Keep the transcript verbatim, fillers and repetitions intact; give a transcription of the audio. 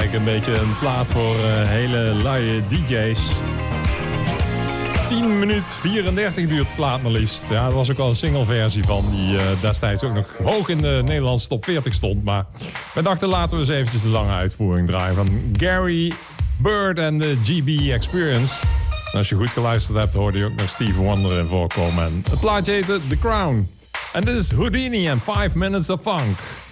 ik een beetje een plaat voor uh, hele luie D J's. tien minuten vierendertig duurt de plaat maar liefst. Ja, er was ook al een single versie van die uh, destijds ook nog hoog in de Nederlandse top veertig stond. Maar we dachten laten we eens eventjes de lange uitvoering draaien van Gary Bird en de G B Experience. En als je goed geluisterd hebt hoorde je ook nog Steve Wonder in voorkomen. En het plaatje heette The Crown. En dit is Houdini en five minutes of Funk.